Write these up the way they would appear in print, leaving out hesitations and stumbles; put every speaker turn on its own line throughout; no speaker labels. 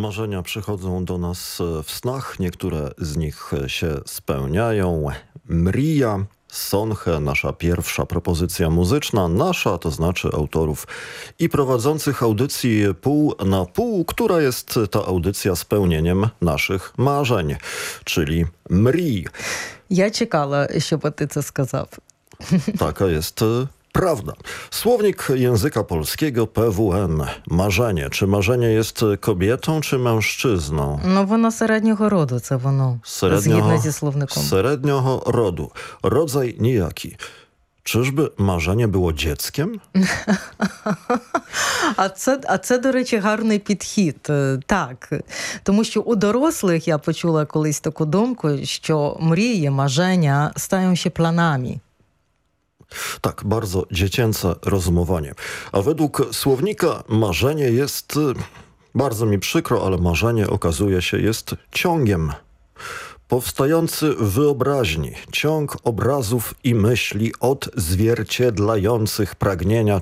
Marzenia przychodzą do nas w snach, niektóre z nich się spełniają. Mrija, Sonche, nasza pierwsza propozycja muzyczna, nasza, to znaczy autorów i prowadzących audycji Pół na Pół, która jest ta audycja spełnieniem naszych marzeń, czyli mrій.
Я чекала, щоб ти це сказав.
Taka jest prawda. Słownik języka polskiego PWN. Marzenie. Czy marzenie jest kobietą, czy mężczyzną?
Ну, воно середнього роду, це воно. Згідно зі словником.
Średnio rodu. Rodzaj nijaki. Czyżby marzenie było dzieckiem?
А це, до речі, гарний підхід. Так. Тому що у дорослих я почула колись таку думку, що мрії, marzenia stają się planami.
Tak, bardzo dziecięce rozumowanie. A według słownika marzenie jest, bardzo mi przykro, ale marzenie okazuje się jest ciągiem. Powstający w wyobraźni, ciąg obrazów i myśli odzwierciedlających pragnienia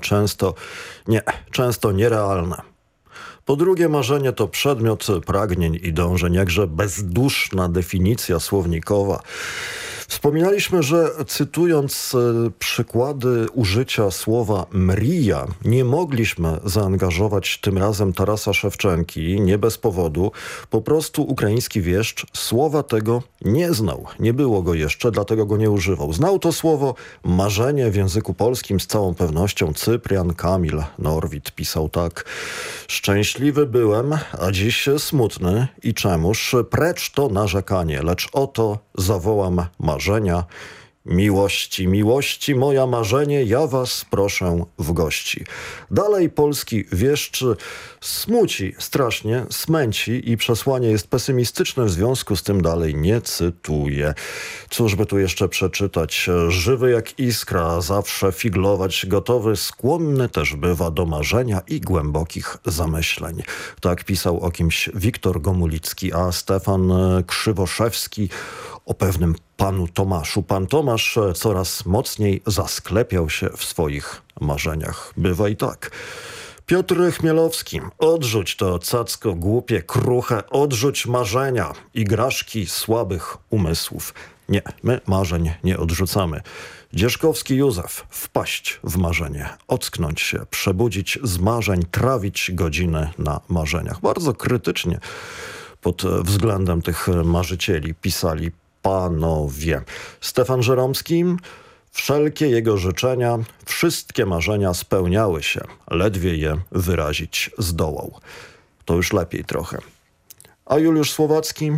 często nierealne. Po drugie, marzenie to przedmiot pragnień i dążeń, jakże bezduszna definicja słownikowa. Wspominaliśmy, że cytując przykłady użycia słowa mrija, nie mogliśmy zaangażować tym razem Tarasa Szewczenki, nie bez powodu. Po prostu ukraiński wieszcz słowa tego nie znał. Nie było go jeszcze, dlatego go nie używał. Znał to słowo marzenie w języku polskim z całą pewnością. Cyprian Kamil Norwid pisał tak. Szczęśliwy byłem, a dziś smutny. I czemuż? Precz to narzekanie, lecz oto zawołam marzenia. Miłości, miłości, moja marzenie, ja was proszę w gości. Dalej polski wieszcz smuci strasznie, smęci i przesłanie jest pesymistyczne, w związku z tym dalej nie cytuję. Cóż by tu jeszcze przeczytać? Żywy jak iskra, zawsze figlować gotowy, skłonny też bywa do marzenia i głębokich zamyśleń. Tak pisał o kimś Wiktor Gomulicki, a Stefan Krzywoszewski o pewnym panu Tomaszu. Pan Tomasz coraz mocniej zasklepiał się w swoich marzeniach. Bywa i tak. Piotr Chmielowski. Odrzuć to cacko głupie, kruche, odrzuć marzenia, igraszki słabych umysłów. Nie, my marzeń nie odrzucamy. Dzierzkowski Józef. Wpaść w marzenie, ocknąć się, przebudzić z marzeń, trawić godziny na marzeniach. Bardzo krytycznie pod względem tych marzycieli pisali panowie. Stefan Żeromski. Wszelkie jego życzenia, wszystkie marzenia spełniały się. Ledwie je wyrazić zdołał. To już lepiej trochę. A Juliusz Słowacki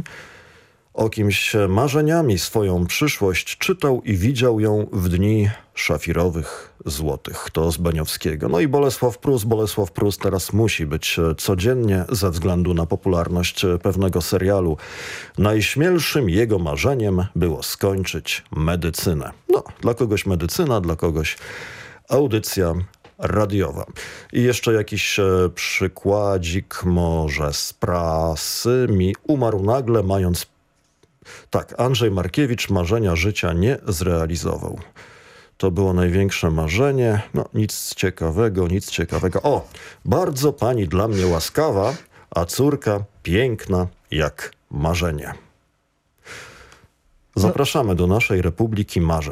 o kimś marzeniami swoją przyszłość czytał i widział ją w dni szafirowych, złotych. To z Beniowskiego. No i Bolesław Prus teraz musi być codziennie ze względu na popularność pewnego serialu. Najśmielszym jego marzeniem było skończyć medycynę. No, dla kogoś medycyna, dla kogoś audycja radiowa. I jeszcze jakiś przykładzik może z prasy. Mi umarł nagle, mając... Tak, Andrzej Markiewicz marzenia życia nie zrealizował. To było największe marzenie. No, nic ciekawego. O, bardzo pani dla mnie łaskawa, a córka piękna jak marzenie. Zapraszamy do naszej Republiki Marzeń.